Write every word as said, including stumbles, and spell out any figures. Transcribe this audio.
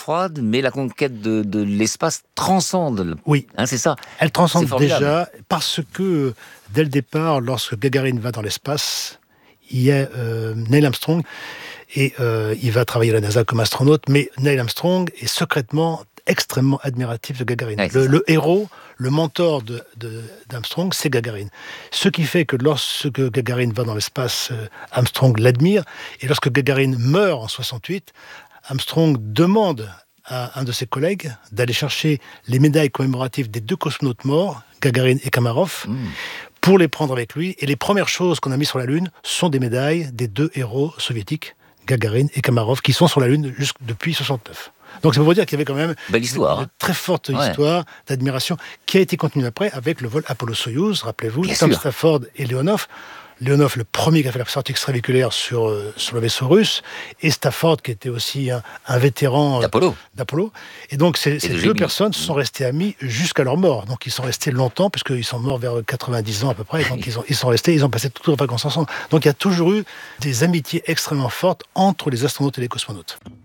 froide, mais la conquête de, de l'espace transcende. Oui. Hein, c'est ça. Elle transcende déjà parce que, dès le départ, lorsque Gagarine va dans l'espace, il y a euh, Neil Armstrong, et euh, il va travailler à la NASA comme astronaute, mais Neil Armstrong est secrètement extrêmement admiratif de Gagarine. Ouais, le, le héros, le mentor de, de, d'Armstrong, c'est Gagarine. Ce qui fait que lorsque Gagarine va dans l'espace, euh, Armstrong l'admire, et lorsque Gagarine meurt en soixante-huit, Armstrong demande à un de ses collègues d'aller chercher les médailles commémoratives des deux cosmonautes morts, Gagarine et Kamarov, mmh. pour les prendre avec lui. Et les premières choses qu'on a mises sur la Lune sont des médailles des deux héros soviétiques, Gagarine et Kamarov, qui sont sur la Lune jusqu- depuis soixante-neuf. Donc c'est pour vous dire qu'il y avait quand même Belle histoire, une, une très forte ouais. histoire d'admiration qui a été continuée après avec le vol Apollo-Soyouz, rappelez-vous, Bien Tom sûr. Stafford et Leonov. Leonov, le premier qui a fait la sortie extravéhiculaire sur, euh, sur le vaisseau russe, et Stafford, qui était aussi un, un vétéran euh, d'Apollo. d'Apollo. Et donc, ces, et ces deux génie. personnes se sont restées amies jusqu'à leur mort. Donc, ils sont restés longtemps, puisqu'ils sont morts vers quatre-vingt-dix ans à peu près. Et donc, ils, ont, ils sont restés, ils ont passé toutes leurs vacances ensemble. Donc, il y a toujours eu des amitiés extrêmement fortes entre les astronautes et les cosmonautes.